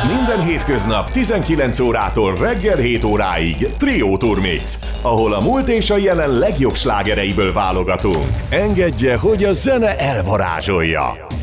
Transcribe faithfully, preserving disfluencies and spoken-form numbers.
Minden hétköznap tizenkilenc órától reggel hét óráig Trio Turmix, ahol a múlt és a jelen legjobb slágereiből válogatunk. Engedje, hogy a zene elvarázsolja.